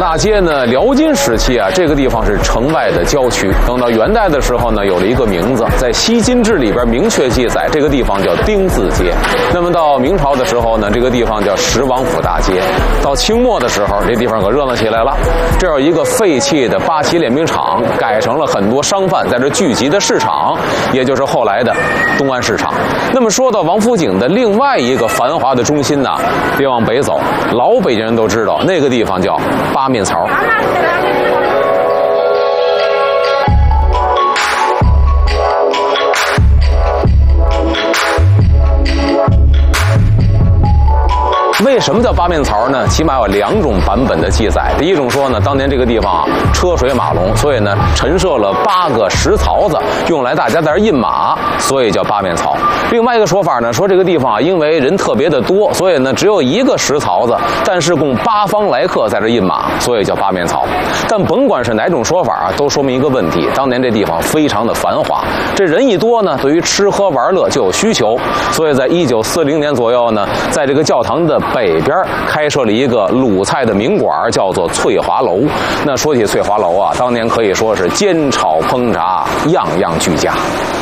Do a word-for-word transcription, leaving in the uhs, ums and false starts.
大街呢，辽金时期啊，这个地方是城外的郊区。等到元代的时候呢，有了一个名字，在《西京志》里边明确记载，这个地方叫丁字街。那么到明朝的时候呢，这个地方叫十王府大街。到清末的时候，这地方可热闹起来了。这有一个废弃的八旗练兵场，改成了很多商贩在这聚集的市场，也就是后来的东安市场。那么说到王府井的另外一个繁华的中心呢，别往北走，老北京人都知道那个地方叫八面槽。为什么叫八面槽呢？起码有两种版本的记载。第一种说呢，当年这个地方啊车水马龙，所以呢陈设了八个石槽子，用来大家在这印马，所以叫八面槽。另外一个说法呢，说这个地方啊因为人特别的多，所以呢只有一个石槽子，但是供八方来客在这印马，所以叫八面槽。但甭管是哪种说法啊，都说明一个问题：当年这地方非常的繁华，这人一多呢，对于吃喝玩乐就有需求，所以在一九四零年左右呢，在这个教堂的北边开设了一个鲁菜的名馆，叫做翠华楼。那说起翠华楼啊，当年可以说是煎炒烹炸样样俱佳。